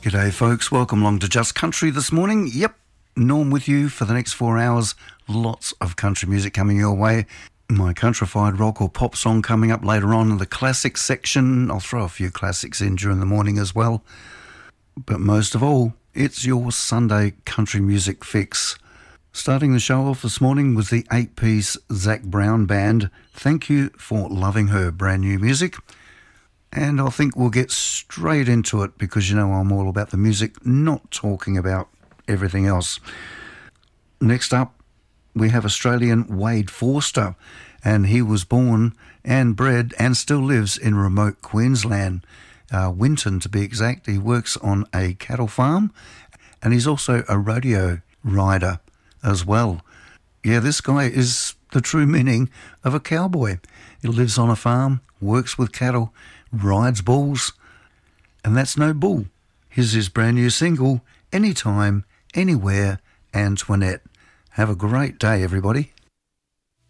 G'day folks, welcome along to Just Country this morning. Yep, Norm with you for the next 4 hours. Lots of country music coming your way. My countrified rock or pop song coming up later on in the classics section. I'll throw a few classics in during the morning as well. But most of all, it's your Sunday country music fix. Starting the show off this morning was the 8-piece Zac Brown Band. Thank You for Loving Her, brand new music. And I think we'll get straight into it because you know I'm all about the music, not talking about everything else. Next up, we have Australian Wade Forster, and he was born and bred and still lives in remote Queensland, Winton to be exact. He works on a cattle farm and he's also a rodeo rider as well. Yeah, this guy is the true meaning of a cowboy. He lives on a farm, works with cattle, rides bulls, and that's no bull. Here's his brand new single, Anytime, Anywhere, Antoinette. Have a great day, everybody.